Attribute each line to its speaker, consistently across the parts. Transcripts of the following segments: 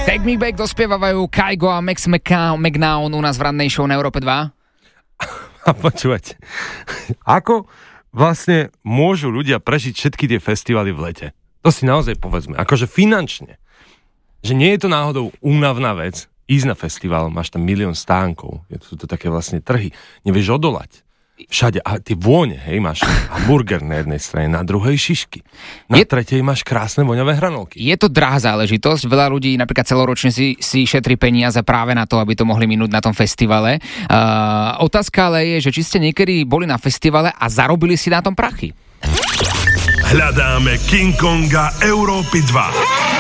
Speaker 1: Take Me Back dospievajú Kygo a Max McNown u nás v rannej show na Európe 2.
Speaker 2: A počúvať, ako vlastne môžu ľudia prežiť všetky tie festivaly v lete? To si naozaj povedzme, akože finančne. Že nie je to náhodou únavná vec, ísť na festival, máš tam 1 000 000 stánkov, sú to také vlastne trhy, nevieš odolať. Všade, a tie vône, hej, máš hamburger na jednej strane, na druhej šišky, na tretej máš krásne voňavé hranolky.
Speaker 1: Je to drahá záležitosť, veľa ľudí napríklad celoročne si šetrí peniaze práve na to, aby to mohli minúť na tom festivale. Otázka ale je, že či ste niekedy boli na festivale a zarobili si na tom prachy.
Speaker 3: Hľadáme King Konga Európy 2.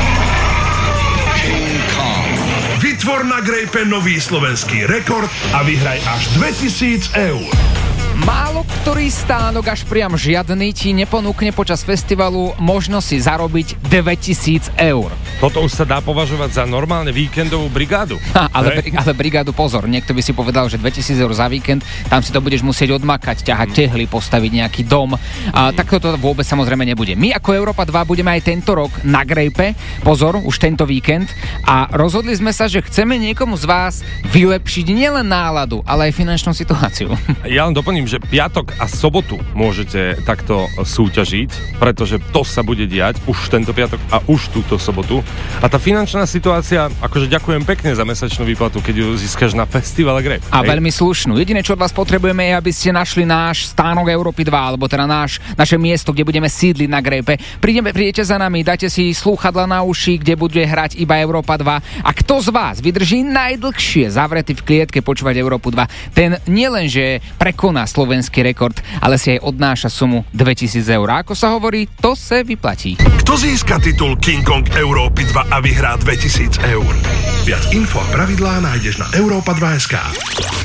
Speaker 3: Vytvor na grejpe nový slovenský rekord a vyhraj až 2000 eur.
Speaker 1: Málo ktorý stánok, až priam žiadny, ti neponúkne počas festivalu možno si zarobiť 2000 eur.
Speaker 2: Toto už sa dá považovať za normálne víkendovú brigádu.
Speaker 1: Ale brigádu, pozor, niekto by si povedal, že 2000 eur za víkend, tam si to budeš musieť odmakať, ťahať tehly, postaviť nejaký dom. Tak to vôbec samozrejme nebude. My ako Európa 2 budeme aj tento rok na grejpe, pozor, už tento víkend, a rozhodli sme sa, že chceme niekomu z vás vylepšiť nielen náladu, ale aj finančnú situáciu.
Speaker 2: Ja len doplním, že piatok a sobotu môžete takto súťažiť, pretože to sa bude diať už tento piatok a už túto sobotu. A tá finančná situácia, akože ďakujem pekne za mesačnú výplatu, keď ju získaš na festivale Grape.
Speaker 1: A veľmi slušnú. Jediné, čo od vás potrebujeme, je, aby ste našli náš stánok Európy 2, alebo teda naše miesto, kde budeme sídliť na Grape. Prídete za nami, dajte si slúchadla na uši, kde bude hrať iba Európa 2. A kto z vás vydrží najdlhšie zavretý v klietke počúvať Európu 2, ten nielenže prekoná slovenský rekord, ale si aj odnáša sumu 2000 eur. A ako sa hovorí, to sa vyplatí.
Speaker 3: Kto získa titul King Kong Európy 2 a vyhrá 2000 eur? Viac info a pravidlá nájdeš na Europa2.sk.